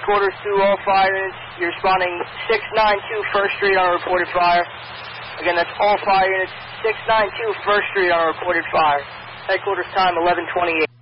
Headquarters to all fire units. You're responding 692 First Street on a reported fire. Again, that's all fire units, 692 First Street on a reported fire. Headquarters time 11:28.